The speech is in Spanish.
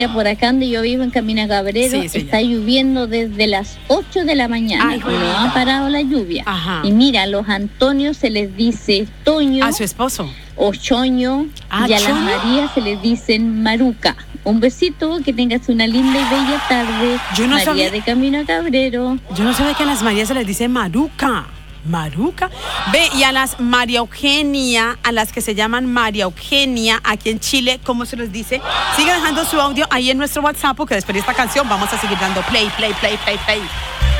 por acá donde yo vivo en Camino Cabrero, está lloviendo desde las 8 de la mañana. No ha parado la lluvia. Ajá. Y mira, a los Antonios se les dice Toño. A su esposo. O Choño. Y a las Marías se les dicen Maruca. Un besito, que tengas una linda y bella tarde. María de Camino Cabrero. Yo no sabía que a las Marías se les dice Maruca. Maruca. Ve, y a las María Eugenia, a las que se llaman María Eugenia aquí en Chile, ¿cómo se les dice? Sigue dejando su audio ahí en nuestro WhatsApp, porque después de esta canción vamos a seguir dando play.